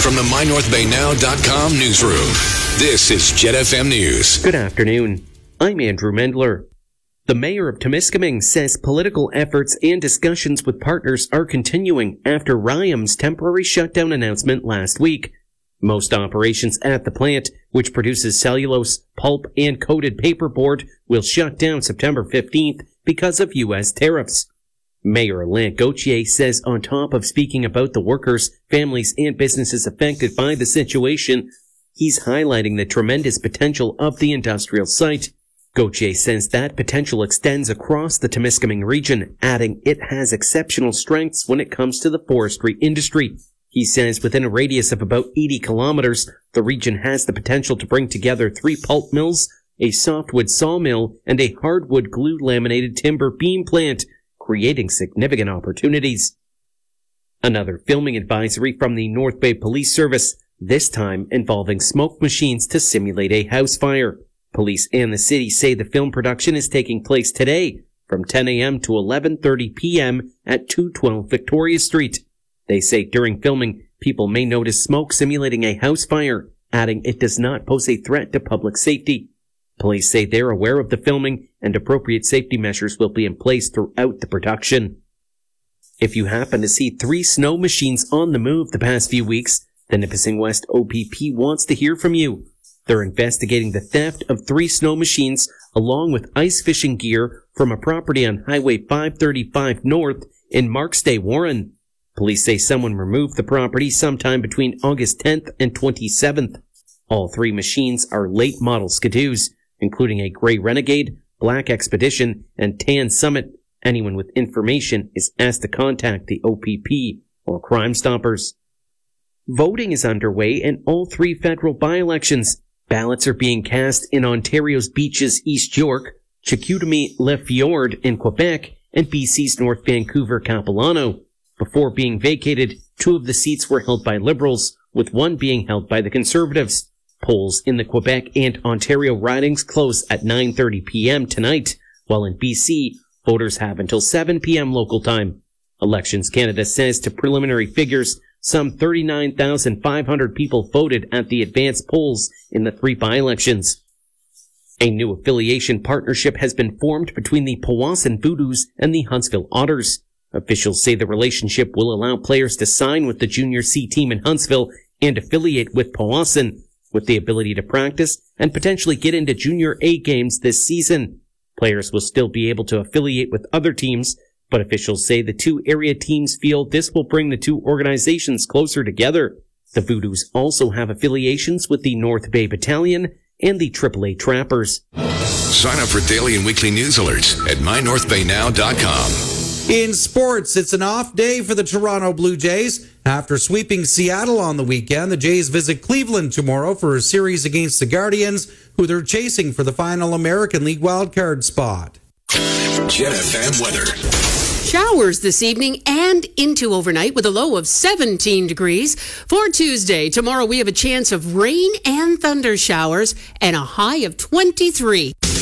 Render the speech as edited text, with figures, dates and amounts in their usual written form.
from the MyNorthBayNow.com newsroom, this is Jet FM News. Good afternoon. I'm Andrew Mendler. The mayor of Temiskaming says political efforts and discussions with partners are continuing after RYAM's temporary shutdown announcement last week. Most operations at the plant, which produces cellulose, pulp, and coated paperboard, will shut down September 15th because of U.S. tariffs. Mayor Alain Gauthier says on top of speaking about the workers, families, and businesses affected by the situation, he's highlighting the tremendous potential of the industrial site. Gauthier says that potential extends across the Temiskaming region, adding it has exceptional strengths when it comes to the forestry industry. He says within a radius of about 80 kilometers, the region has the potential to bring together 3 pulp mills, a softwood sawmill, and a hardwood glue laminated timber beam plant, creating significant opportunities. Another filming advisory from the North Bay Police Service, this time involving smoke machines to simulate a house fire. Police and the city say the film production is taking place today from 10 a.m. to 11:30 p.m. at 212 Victoria Street. They say during filming, people may notice smoke simulating a house fire, adding it does not pose a threat to public safety. Police say they're aware of the filming and appropriate safety measures will be in place throughout the production. If you happen to see 3 snow machines on the move the past few weeks, the Nipissing West OPP wants to hear from you. They're investigating the theft of 3 snow machines along with ice fishing gear from a property on Highway 535 North in Markstay, Warren. Police say someone removed the property sometime between August 10th and 27th. All 3 machines are late model Skidoos, including a gray Renegade, black Expedition, and tan Summit. Anyone with information is asked to contact the OPP or Crime Stoppers. Voting is underway in all 3 federal by-elections. Ballots are being cast in Ontario's Beaches East York, Chicoutimi-Le Fjord in Quebec, and BC's North Vancouver Capilano. Before being vacated, 2 of the seats were held by Liberals, with 1 being held by the Conservatives. Polls in the Quebec and Ontario ridings close at 9:30 p.m. tonight, while in BC, voters have until 7 p.m. local time. Elections Canada says to preliminary figures, some 39,500 people voted at the advanced polls in the 3 by-elections. A new affiliation partnership has been formed between the Powassan Voodoos and the Huntsville Otters. Officials say the relationship will allow players to sign with the Junior C team in Huntsville and affiliate with Powassan, with the ability to practice and potentially get into Junior A games this season. Players will still be able to affiliate with other teams, but officials say the 2 area teams feel this will bring the 2 organizations closer together. The Voodoos also have affiliations with the North Bay Battalion and the AAA Trappers. Sign up for daily and weekly news alerts at MyNorthBayNow.com. In sports, it's an off day for the Toronto Blue Jays. After sweeping Seattle on the weekend, the Jays visit Cleveland tomorrow for a series against the Guardians, who they're chasing for the final American League wildcard spot. Jet FM weather. Showers this evening and into overnight with a low of 17 degrees. For Tuesday, tomorrow we have a chance of rain and thunder showers and a high of 23.